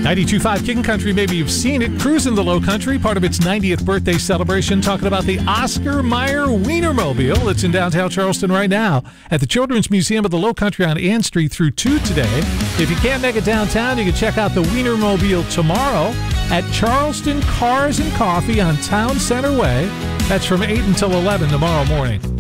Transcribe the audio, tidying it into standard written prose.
92.5 King Country, maybe you've seen it, cruising the Low Country, part of its 90th birthday celebration, talking about the Oscar Mayer Wienermobile. It's in downtown Charleston right now at the Children's Museum of the Low Country on Ann Street through 2 today. If you can't make it downtown, you can check out the Wienermobile tomorrow at Charleston Cars and Coffee on Town Center Way. That's from 8 until 11 tomorrow morning.